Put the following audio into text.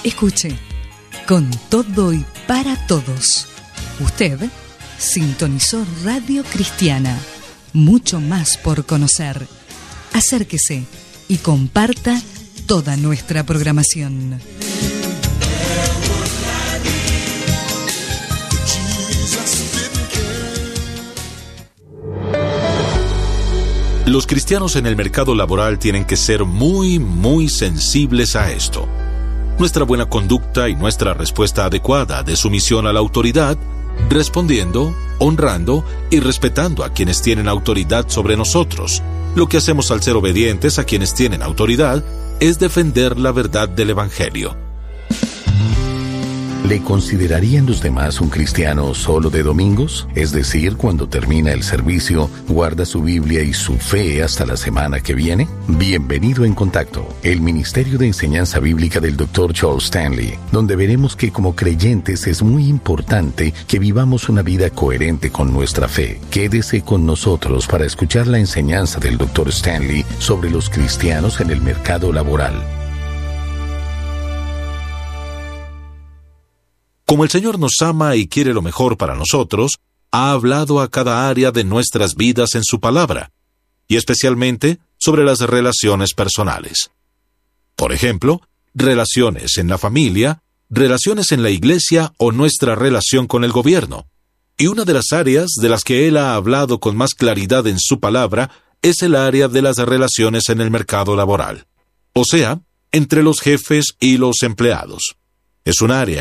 Escuche, con todo y para todos. Usted sintonizó Radio Cristiana. Mucho más por conocer. Acérquese y comparta toda nuestra programación. Los cristianos en el mercado laboral tienen que ser muy sensibles a esto. Nuestra buena conducta y nuestra respuesta adecuada de sumisión a la autoridad, respondiendo, honrando y respetando a quienes tienen autoridad sobre nosotros. Lo que hacemos al ser obedientes a quienes tienen autoridad es defender la verdad del Evangelio. ¿Le considerarían los demás un cristiano solo de domingos? Es decir, cuando termina el servicio, guarda su Biblia y su fe hasta la semana que viene. Bienvenido en Contacto, el Ministerio de Enseñanza Bíblica del Dr. Charles Stanley, donde veremos que como creyentes es muy importante que vivamos una vida coherente con nuestra fe. Quédese con nosotros para escuchar la enseñanza del Dr. Stanley sobre los cristianos en el mercado laboral. Como el Señor nos ama y quiere lo mejor para nosotros, ha hablado a cada área de nuestras vidas en su palabra, y especialmente sobre las relaciones personales. Por ejemplo, relaciones en la familia, relaciones en la iglesia o nuestra relación con el gobierno. Y una de las áreas de las que Él ha hablado con más claridad en su palabra es el área de las relaciones en el mercado laboral, o sea, entre los jefes y los empleados. Es un área